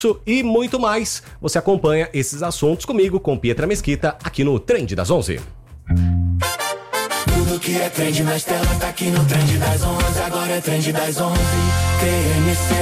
E muito mais. Você acompanha esses assuntos comigo, com Pietra Mesquita, aqui no Trend das 11. Tudo que é trend nas telas tá aqui no Trend das 11. Agora é Trend das 11, TMC.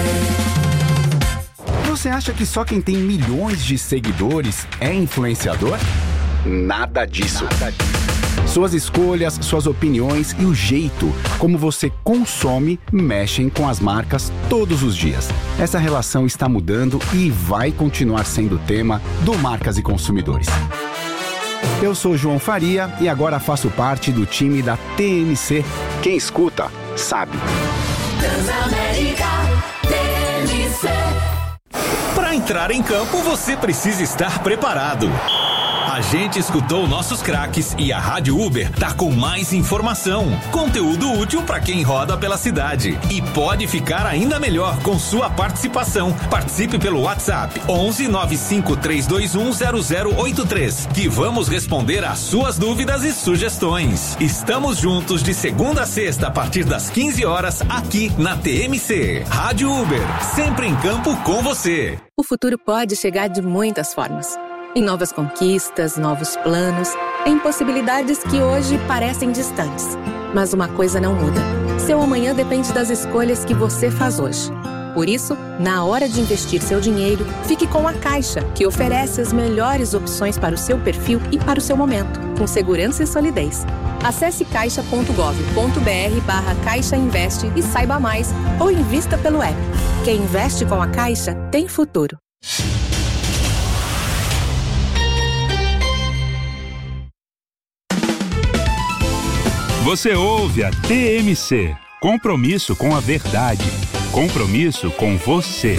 Você acha que só quem tem milhões de seguidores é influenciador? Nada disso. Suas escolhas, suas opiniões e o jeito como você consome mexem com as marcas todos os dias. Essa relação está mudando e vai continuar sendo tema do Marcas e Consumidores. Eu sou João Faria e agora faço parte do time da TMC. Quem escuta, sabe. Transamérica, TMC. Para entrar em campo, você precisa estar preparado. A gente escutou nossos craques e a Rádio Uber tá com mais informação, conteúdo útil para quem roda pela cidade. E pode ficar ainda melhor com sua participação. Participe pelo WhatsApp 11 95 321 0083, que vamos responder às suas dúvidas e sugestões. Estamos juntos de segunda a sexta a partir das 15 horas aqui na TMC. Rádio Uber, sempre em campo com você. O futuro pode chegar de muitas formas. Em novas conquistas, novos planos, em possibilidades que hoje parecem distantes. Mas uma coisa não muda. Seu amanhã depende das escolhas que você faz hoje. Por isso, na hora de investir seu dinheiro, fique com a Caixa, que oferece as melhores opções para o seu perfil e para o seu momento, com segurança e solidez. Acesse caixa.gov.br/Caixa Investe e saiba mais, ou invista pelo app. Quem investe com a Caixa tem futuro. Você ouve a TMC. Compromisso com a verdade. Compromisso com você.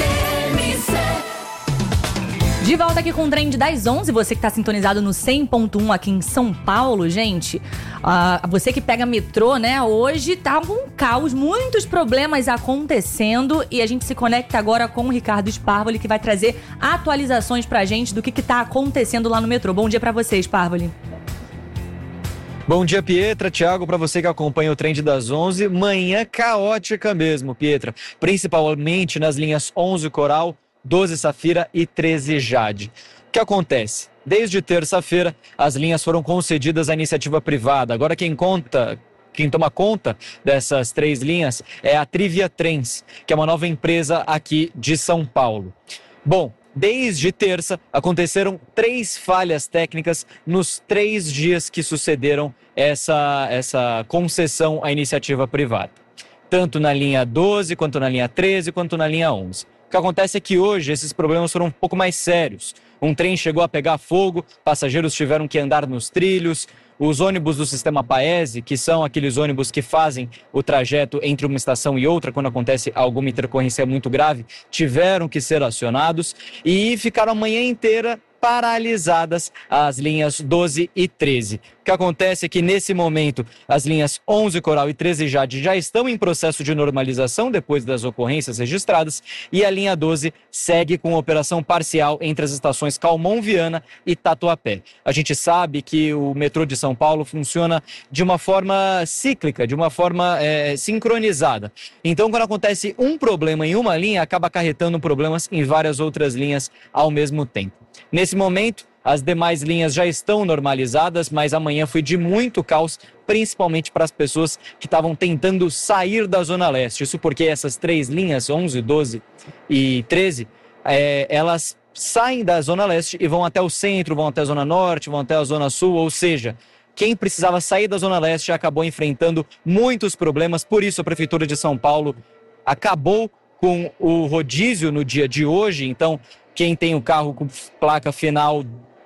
De volta aqui com o Trend das 11, você que está sintonizado no 100.1 aqui em São Paulo, gente. Você que pega metrô, né? Hoje tá um caos, muitos problemas acontecendo e a gente se conecta agora com o Ricardo Sparvoli, que vai trazer atualizações pra gente do que tá acontecendo lá no metrô. Bom dia pra você, Sparvoli. Bom dia, Pietra. Thiago, para você que acompanha o Trend das 11, manhã caótica mesmo, Pietra. Principalmente nas linhas 11 Coral, 12 Safira e 13 Jade. O que acontece? Desde terça-feira, as linhas foram concedidas à iniciativa privada. Agora quem toma conta dessas três linhas é a Trivia Trens, que é uma nova empresa aqui de São Paulo. Bom, desde terça, aconteceram 3 falhas técnicas nos 3 dias que sucederam essa concessão à iniciativa privada. Tanto na linha 12, quanto na linha 13, quanto na linha 11. O que acontece é que hoje esses problemas foram um pouco mais sérios. Um trem chegou a pegar fogo, passageiros tiveram que andar nos trilhos. Os ônibus do sistema Paese, que são aqueles ônibus que fazem o trajeto entre uma estação e outra, quando acontece alguma intercorrência muito grave, tiveram que ser acionados e ficaram a manhã inteira paralisadas as linhas 12 e 13. O que acontece é que, nesse momento, as linhas 11 Coral e 13 Jade já estão em processo de normalização depois das ocorrências registradas e a linha 12 segue com operação parcial entre as estações Calmon Viana e Tatuapé. A gente sabe que o metrô de São Paulo funciona de uma forma cíclica, de uma forma sincronizada. Então, quando acontece um problema em uma linha, acaba acarretando problemas em várias outras linhas ao mesmo tempo. Nesse momento, as demais linhas já estão normalizadas, mas amanhã foi de muito caos, principalmente para as pessoas que estavam tentando sair da Zona Leste. Isso porque essas 3 linhas, 11, 12 e 13, elas saem da Zona Leste e vão até o centro, vão até a Zona Norte, vão até a Zona Sul, ou seja, quem precisava sair da Zona Leste acabou enfrentando muitos problemas. Por isso, a Prefeitura de São Paulo acabou com o rodízio no dia de hoje. Então, quem tem o carro com placa final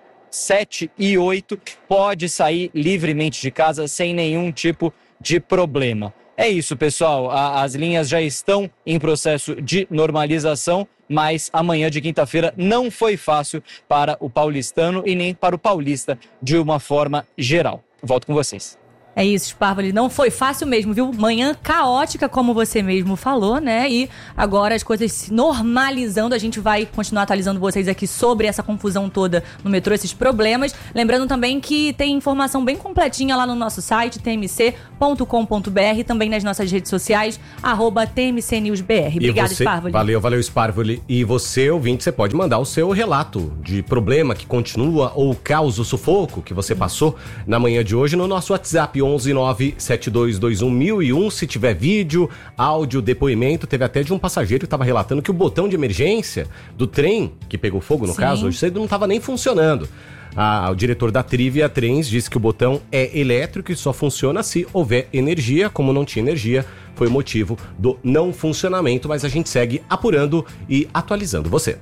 7 e 8 pode sair livremente de casa sem nenhum tipo de problema. É isso, pessoal. As linhas já estão em processo de normalização, mas amanhã de quinta-feira não foi fácil para o paulistano e nem para o paulista de uma forma geral. Volto com vocês. É isso, Sparvoli, não foi fácil mesmo, viu? Manhã caótica, como você mesmo falou, né? E agora as coisas se normalizando, a gente vai continuar atualizando vocês aqui sobre essa confusão toda no metrô, esses problemas. Lembrando também que tem informação bem completinha lá no nosso site, tmc.com.br, também nas nossas redes sociais, @tmcnewsbr. Obrigada, Sparvoli. Valeu, Sparvoli. E você, ouvinte, você pode mandar o seu relato de problema que continua ou caos, o sufoco que você passou na manhã de hoje no nosso WhatsApp 11972211001. Se tiver vídeo, áudio, depoimento, teve até de um passageiro que estava relatando que o botão de emergência do trem, que pegou fogo no caso, hoje cedo não estava nem funcionando. O diretor da Trivia Trens disse que o botão é elétrico e só funciona se houver energia. Como não tinha energia, foi o motivo do não funcionamento, mas a gente segue apurando e atualizando você.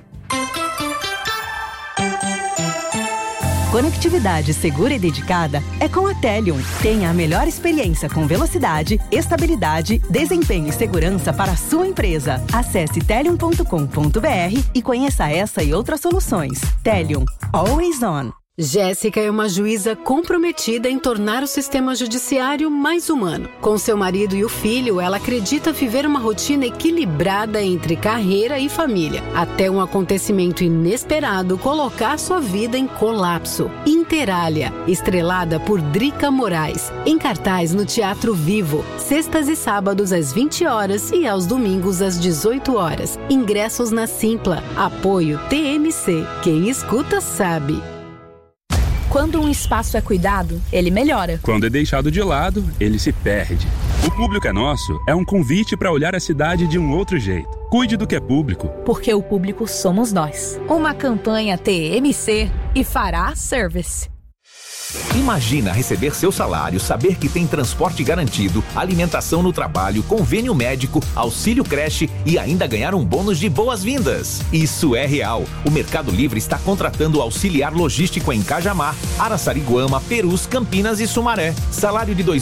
Conectividade segura e dedicada é com a Telium. Tenha a melhor experiência com velocidade, estabilidade, desempenho e segurança para a sua empresa. Acesse telium.com.br e conheça essa e outras soluções. Telium. Always on. Jéssica é uma juíza comprometida em tornar o sistema judiciário mais humano. Com seu marido e o filho, ela acredita viver uma rotina equilibrada entre carreira e família, até um acontecimento inesperado colocar sua vida em colapso. Interalia, estrelada por Drica Moraes, em cartaz no Teatro Vivo, sextas e sábados às 20 horas e aos domingos às 18 horas. Ingressos na Simpla. Apoio TMC. Quem escuta sabe. Quando um espaço é cuidado, ele melhora. Quando é deixado de lado, ele se perde. O Público é Nosso é um convite para olhar a cidade de um outro jeito. Cuide do que é público. Porque o público somos nós. Uma campanha TMC e Fará Service. Imagina receber seu salário, saber que tem transporte garantido, alimentação no trabalho, convênio médico, auxílio creche e ainda ganhar um bônus de boas-vindas. Isso é real. O Mercado Livre está contratando auxiliar logístico em Cajamar, Araçariguama, Perus, Campinas e Sumaré. Salário de R$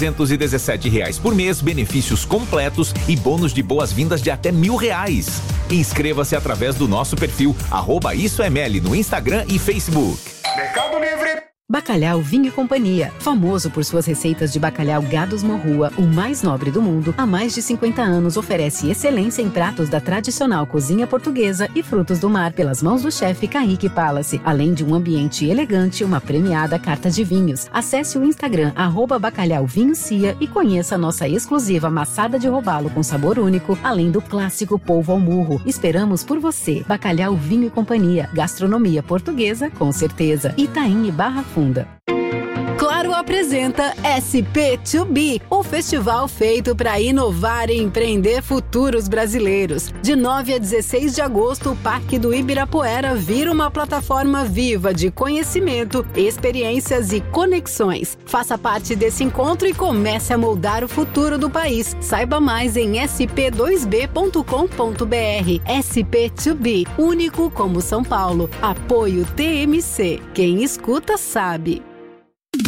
2.317 por mês, benefícios completos e bônus de boas-vindas de até R$1.000. Inscreva-se através do nosso perfil @IsoEML no Instagram e Facebook. Mercado Livre. Bacalhau Vinho e Companhia, famoso por suas receitas de bacalhau Gados Morrua, o mais nobre do mundo, há mais de 50 anos oferece excelência em pratos da tradicional cozinha portuguesa e frutos do mar pelas mãos do chefe Kaique Palace, além de um ambiente elegante e uma premiada carta de vinhos. Acesse o Instagram @bacalhauvinhocia e conheça a nossa exclusiva maçada de robalo com sabor único, além do clássico polvo ao murro. Esperamos por você. Bacalhau Vinho e Companhia, gastronomia portuguesa com certeza. Itaim e Barra Funda. Claro apresenta SP2B, o festival feito para inovar e empreender futuros brasileiros. De 9 a 16 de agosto, o Parque do Ibirapuera vira uma plataforma viva de conhecimento, experiências e conexões. Faça parte desse encontro e comece a moldar o futuro do país. Saiba mais em sp2b.com.br. SP2B, único como São Paulo. Apoio TMC. Quem escuta sabe.